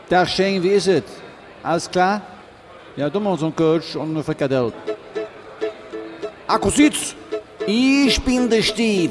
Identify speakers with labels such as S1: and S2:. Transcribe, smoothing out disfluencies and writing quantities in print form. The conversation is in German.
S1: Tag Shane, wie ist es? Alles klar? Ja, du machst einen Coach und eine Frikadelle.
S2: Akkusitz, ich bin der Steve.